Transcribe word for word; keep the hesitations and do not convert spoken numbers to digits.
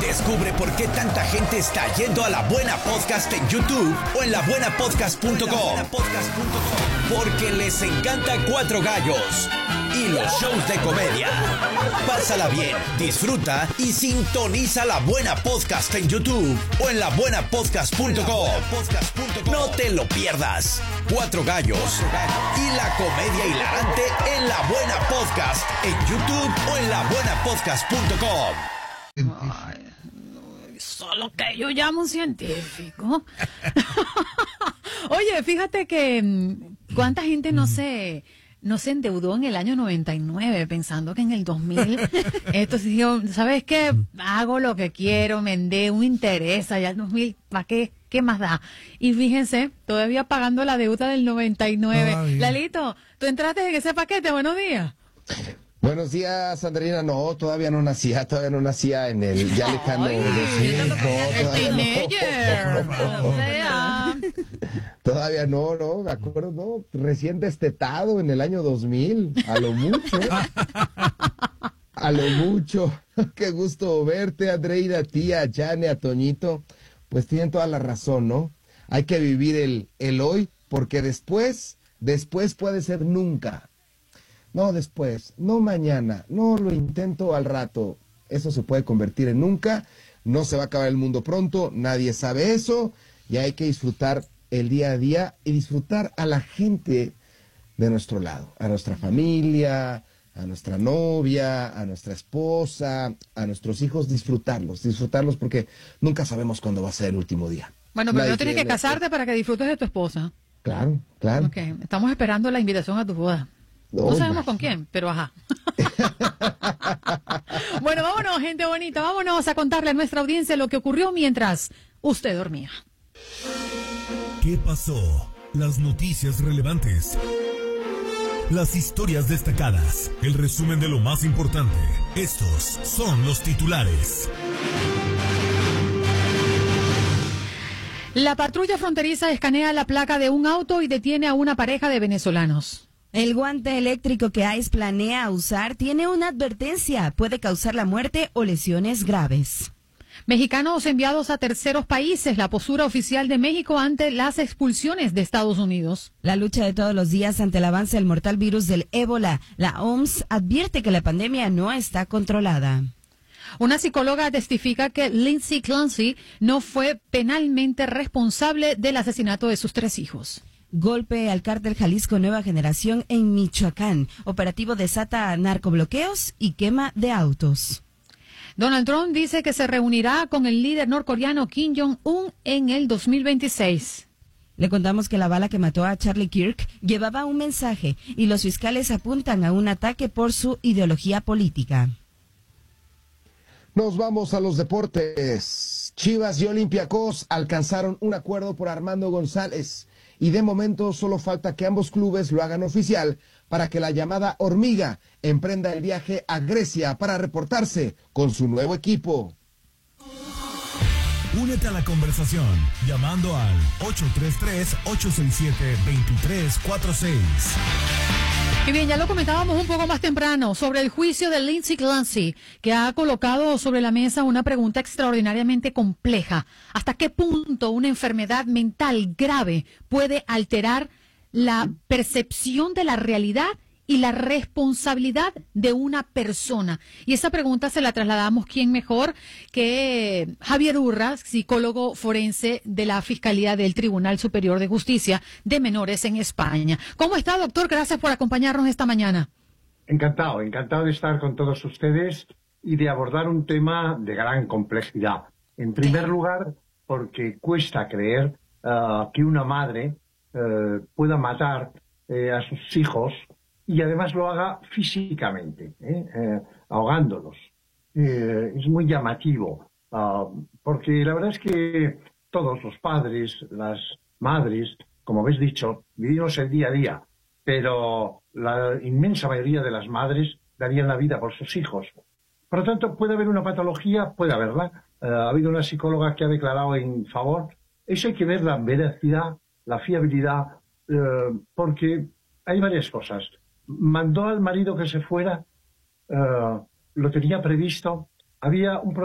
Descubre por qué tanta gente está yendo a La Buena Podcast en YouTube o en la buena podcast punto com. Porque les encanta Cuatro Gallos y los shows de comedia. Pásala bien, disfruta y sintoniza La Buena Podcast en YouTube o en la buena podcast punto com. No te lo pierdas. Cuatro Gallos y la comedia hilarante en La Buena Podcast en YouTube o en la buena podcast punto com. Ay, solo que yo llamo un científico. Oye, fíjate que cuánta gente no se no se endeudó en el año noventa y nueve pensando que en el dos mil esto se dijo, ¿sabes qué? Hago lo que quiero, me endeudo, me interesa, ya el dos mil, ¿para qué? ¿Qué más da? Y fíjense, todavía pagando la deuda del noventa y nueve. Todavía. Lalito, ¿tú entraste en ese paquete? Buenos días. Buenos días, Sandrina. No, todavía no nacía, todavía no nacía en el ya lejano dos mil. El teenager. Todavía no, no, me acuerdo, no, recién destetado en el año dos mil, a lo mucho. A lo mucho. Qué gusto verte, Andreina, tía, a Jane, a Toñito. Pues tienen toda la razón, ¿no? Hay que vivir el, el hoy, porque después, después puede ser nunca. No después, no mañana, no lo intento al rato. Eso se puede convertir en nunca. No se va a acabar el mundo pronto, nadie sabe eso. Y hay que disfrutar el día a día y disfrutar a la gente de nuestro lado, a nuestra familia, a nuestra novia, a nuestra esposa, a nuestros hijos, disfrutarlos, disfrutarlos porque nunca sabemos cuándo va a ser el último día. Bueno, pero no tienes que casarte para que disfrutes de tu esposa. Claro, claro. Ok, estamos esperando la invitación a tu boda. No, no sabemos con quién, pero ajá. Bueno, vámonos, gente bonita, vámonos a contarle a nuestra audiencia lo que ocurrió mientras usted dormía. ¿Qué pasó? Las noticias relevantes. Las historias destacadas. El resumen de lo más importante. Estos son los titulares. La patrulla fronteriza escanea la placa de un auto y detiene a una pareja de venezolanos. El guante eléctrico que ICE planea usar tiene una advertencia. Puede causar la muerte o lesiones graves. Mexicanos enviados a terceros países, la postura oficial de México ante las expulsiones de Estados Unidos. La lucha de todos los días ante el avance del mortal virus del ébola. La O M S advierte que la pandemia no está controlada. Una psicóloga testifica que Lindsay Clancy no fue penalmente responsable del asesinato de sus tres hijos. Golpe al cártel Jalisco Nueva Generación en Michoacán. Operativo desata narcobloqueos y quema de autos. Donald Trump dice que se reunirá con el líder norcoreano Kim Jong-un en el dos mil veintiséis. Le contamos que la bala que mató a Charlie Kirk llevaba un mensaje y los fiscales apuntan a un ataque por su ideología política. Nos vamos a los deportes. Chivas y Olympiacos alcanzaron un acuerdo por Armando González y de momento solo falta que ambos clubes lo hagan oficial para que la llamada hormiga emprenda el viaje a Grecia para reportarse con su nuevo equipo. Únete a la conversación llamando al ocho tres tres, ocho seis siete, dos tres cuatro seis. Y bien, ya lo comentábamos un poco más temprano sobre el juicio de Lindsay Clancy, que ha colocado sobre la mesa una pregunta extraordinariamente compleja. ¿Hasta qué punto una enfermedad mental grave puede alterar la percepción de la realidad y la responsabilidad de una persona? Y esa pregunta se la trasladamos, ¿quién mejor que Javier Urra, psicólogo forense de la Fiscalía del Tribunal Superior de Justicia de Menores en España? ¿Cómo está, doctor? Gracias por acompañarnos esta mañana. Encantado, encantado de estar con todos ustedes y de abordar un tema de gran complejidad. En primer lugar, porque cuesta creer uh, que una madre uh, pueda matar uh, a sus hijos y además lo haga físicamente, ¿eh? Eh, ahogándolos. Eh, es muy llamativo, uh, porque la verdad es que todos los padres, las madres, como habéis dicho, vivimos el día a día, pero la inmensa mayoría de las madres darían la vida por sus hijos. Por lo tanto, puede haber una patología, puede haberla. Uh, ha habido una psicóloga que ha declarado en favor. Eso hay que ver la veracidad, la fiabilidad, uh, porque hay varias cosas. Mandó al marido que se fuera, uh, lo tenía previsto, había un